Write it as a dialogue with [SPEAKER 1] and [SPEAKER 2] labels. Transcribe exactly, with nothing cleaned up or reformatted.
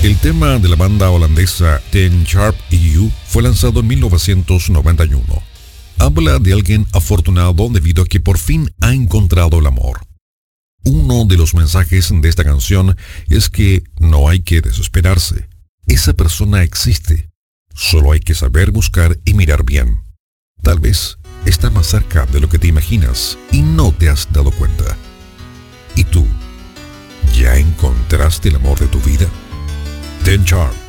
[SPEAKER 1] El tema de la banda holandesa Ten Sharp E U fue lanzado en mil novecientos noventa y uno. Habla de alguien afortunado debido a que por fin ha encontrado el amor. Uno de los mensajes de esta canción es que no hay que desesperarse. Esa persona existe. Solo hay que saber buscar y mirar bien. Tal vez está más cerca de lo que te imaginas y no te has dado cuenta. ¿Y tú? ¿Ya encontraste el amor de tu vida? Ten Sharp.